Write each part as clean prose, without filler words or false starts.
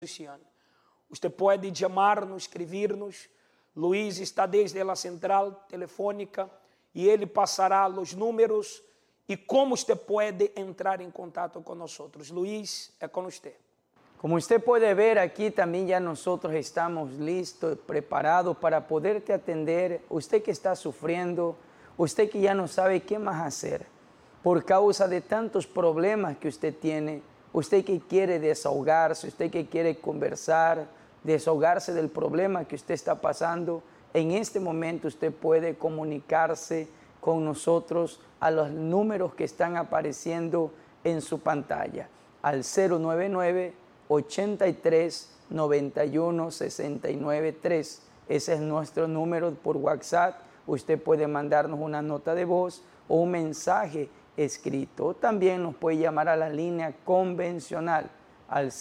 Usted puede llamarnos, escribirnos. Luis está desde la central telefónica y él pasará los números y cómo usted puede entrar en contacto con nosotros. Luis, es con usted. Como usted puede ver aquí, también ya nosotros estamos listos, preparados para poderte atender. Usted que está sufriendo, usted que ya no sabe qué más hacer por causa de tantos problemas que usted tiene, usted que quiere desahogarse, usted que quiere conversar, desahogarse del problema que usted está pasando, en este momento usted puede comunicarse con nosotros a los números que están apareciendo en su pantalla, al 099-83-91-69-3. Ese es nuestro número por WhatsApp. Usted puede mandarnos una nota de voz o un mensaje escrito. También nos puede llamar a la línea convencional al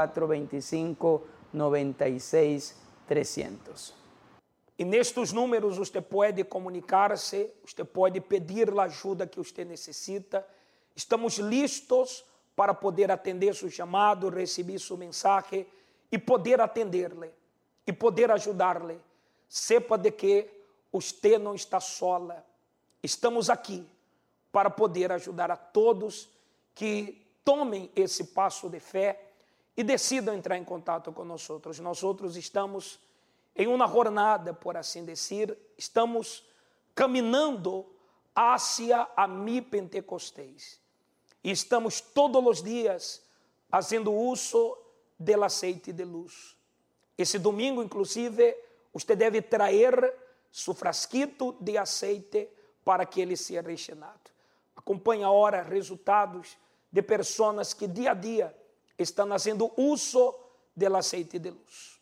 0425-96-300. En estos números usted puede comunicarse, usted puede pedir la ayuda que usted necesita. Estamos listos para poder atender su llamado, recibir su mensaje y poder atenderle y poder ayudarle. Sepa de que usted no está sola. Estamos aquí para poder ayudar a todos que tomem esse passo de fé e decidam entrar em contato com nós. Nós estamos em uma jornada, por assim dizer, estamos caminhando hacia a Mi Pentecostés. E estamos todos os dias fazendo uso do aceite de luz. Esse domingo, inclusive, você deve trazer seu frasquito de aceite para que ele seja recheado. Acompanhe agora resultados de pessoas que dia a dia estão fazendo uso do aceite de luz.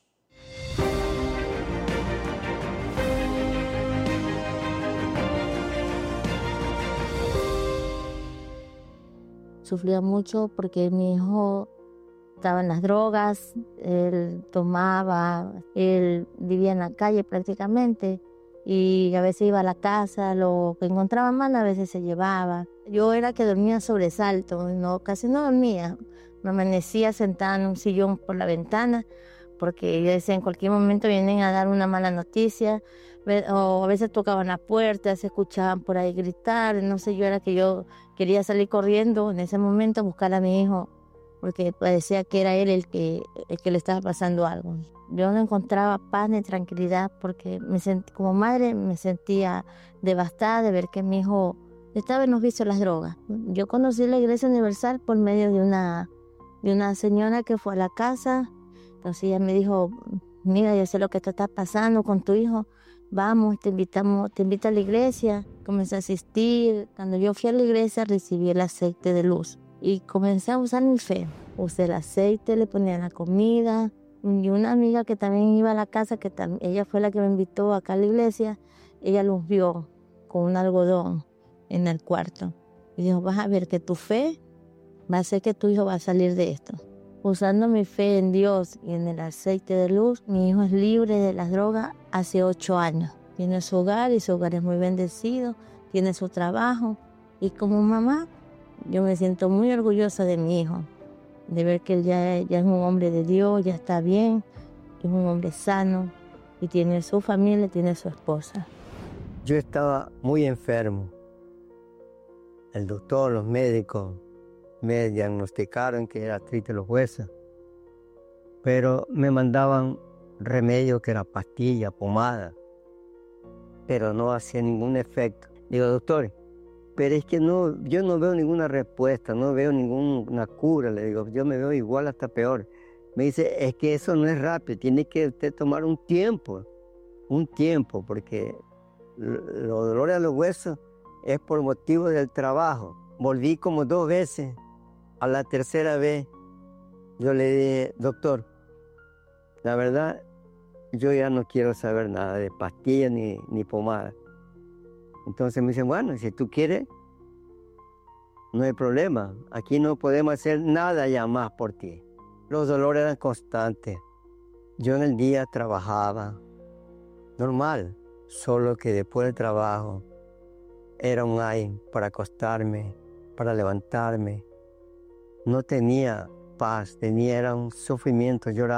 Sufría mucho porque mi hijo estaba en las drogas, él tomaba, él vivía en la calle prácticamente y a veces iba a la casa, lo que encontraba mal a veces se llevaba. Yo era que dormía sobresalto, no, casi no dormía, me amanecía sentada en un sillón por la ventana porque yo decía en cualquier momento vienen a dar una mala noticia, o a veces tocaban la puerta, se escuchaban por ahí gritar, no sé, yo quería salir corriendo en ese momento a buscar a mi hijo, porque parecía que era él el que le estaba pasando algo. Yo no encontraba paz ni tranquilidad porque como madre me sentía devastada de ver que mi hijo estaba en los vicios de las drogas. Yo conocí la Iglesia Universal por medio de una señora que fue a la casa. Entonces ella me dijo, mira, yo sé lo que te está pasando con tu hijo, vamos, te invito a la iglesia. Comencé a asistir. Cuando yo fui a la iglesia recibí el aceite de luz y comencé a usar mi fe. Usé el aceite, le ponía la comida, y una amiga que también iba a la casa, ella fue la que me invitó acá a la iglesia, ella los vio con un algodón en el cuarto y dijo, vas a ver que tu fe va a hacer que tu hijo va a salir de esto. Usando mi fe en Dios y en el aceite de luz, mi hijo es libre de las drogas hace 8 años. Tiene su hogar y su hogar es muy bendecido, tiene su trabajo. Y como mamá, yo me siento muy orgullosa de mi hijo, de ver que él ya es un hombre de Dios, ya está bien, es un hombre sano y tiene su familia, tiene su esposa. Yo estaba muy enfermo. El doctor, los médicos me diagnosticaron que era artritis de los huesos, pero me mandaban remedios que era pastilla, pomada, pero no hacía ningún efecto. Digo, doctor, pero es que yo no veo ninguna respuesta, no veo ninguna cura. Le digo, yo me veo igual hasta peor. Me dice, es que eso no es rápido, tiene que usted tomar un tiempo, porque los dolores a los huesos es por motivo del trabajo. Volví como 2 veces. A la tercera vez yo le dije, doctor, la verdad, yo ya no quiero saber nada de pastillas ni pomada. Entonces me dicen, bueno, si tú quieres, no hay problema. Aquí no podemos hacer nada ya más por ti. Los dolores eran constantes. Yo en el día trabajaba normal, solo que después del trabajo era un ay para acostarme, para levantarme. No tenía paz, tenía un sufrimiento, lloraba.